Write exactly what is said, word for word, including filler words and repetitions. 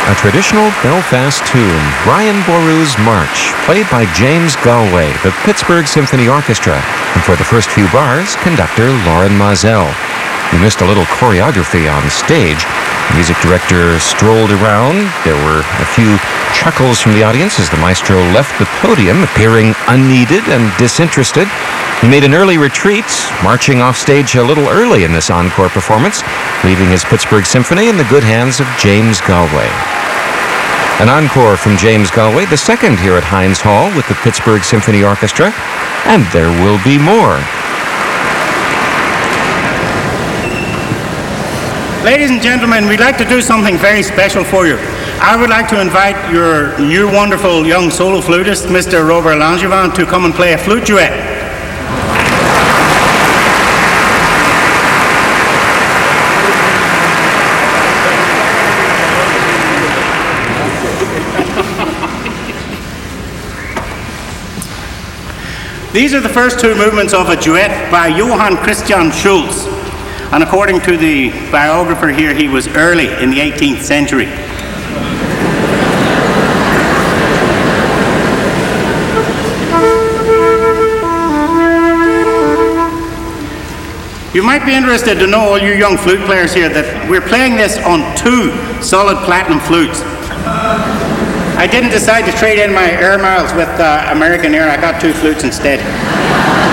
a traditional Belfast tune, Brian Boru's March, played by James Galway, the Pittsburgh Symphony Orchestra, and for the first few bars, conductor Lauren Mozell. We missed a little choreography on stage. The music director strolled around. There were a few chuckles from the audience as the maestro left the podium, appearing unneeded and disinterested. He made an early retreat, marching off stage a little early in this encore performance, leaving his Pittsburgh Symphony in the good hands of James Galway. An encore from James Galway, the second here at Heinz Hall with the Pittsburgh Symphony Orchestra, and there will be more. Ladies and gentlemen, we'd like to do something very special for you. I would like to invite your new wonderful young solo flutist, Mister Robert Langevin, to come and play a flute duet. These are the first two movements of a duet by Johann Christian Schulz. And according to the biographer here, he was early in the eighteenth century. You might be interested to know, all you young flute players here, that we're playing this on two solid platinum flutes. I didn't decide to trade in my air miles with uh, American Air. I got two flutes instead.